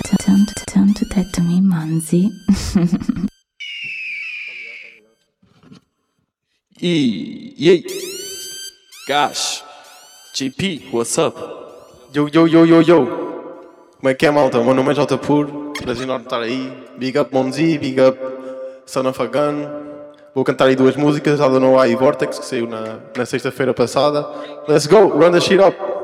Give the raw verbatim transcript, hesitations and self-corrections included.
Tanto, tanto teto me manzi. E, e aí? Gash, J P, what's up? Yo, yo, yo, yo, yo. Como é que é, malta? O meu nome é J Pur. Prazer enorme estar aí. Big up Monzi, big up Son of a Gun. Vou cantar aí duas músicas, I Don't Know Why e Vortex, que saiu na, na sexta-feira passada. Let's go, run the shit up.